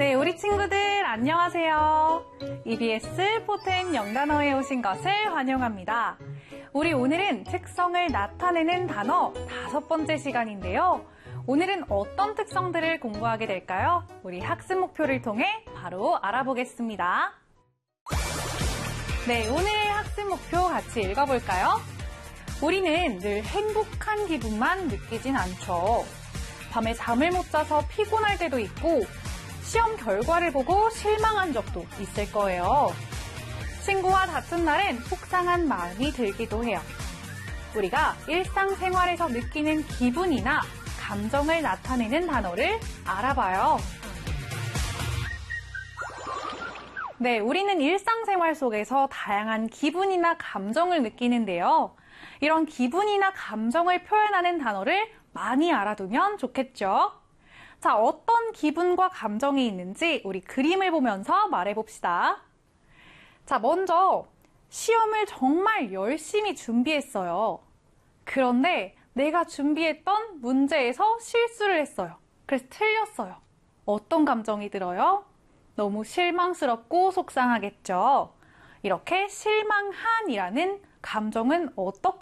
네, 우리 친구들 안녕하세요. EBS 포텐 영단어에 오신 것을 환영합니다. 우리 오늘은 특성을 나타내는 단어 5번째 시간인데요. 오늘은 어떤 특성들을 공부하게 될까요? 우리 학습 목표를 통해 바로 알아보겠습니다. 네, 오늘의 학습 목표 같이 읽어볼까요? 우리는 늘 행복한 기분만 느끼진 않죠. 밤에 잠을 못 자서 피곤할 때도 있고 시험 결과를 보고 실망한 적도 있을 거예요. 친구와 다툰 날엔 속상한 마음이 들기도 해요. 우리가 일상생활에서 느끼는 기분이나 감정을 나타내는 단어를 알아봐요. 네, 우리는 일상생활 속에서 다양한 기분이나 감정을 느끼는데요. 이런 기분이나 감정을 표현하는 단어를 많이 알아두면 좋겠죠. 자, 어떤 기분과 감정이 있는지 우리 그림을 보면서 말해봅시다. 자, 먼저 시험을 정말 열심히 준비했어요. 그런데 내가 준비했던 문제에서 실수를 했어요. 그래서 틀렸어요. 어떤 감정이 들어요? 너무 실망스럽고 속상하겠죠. 이렇게 실망한이라는 감정은 어떻게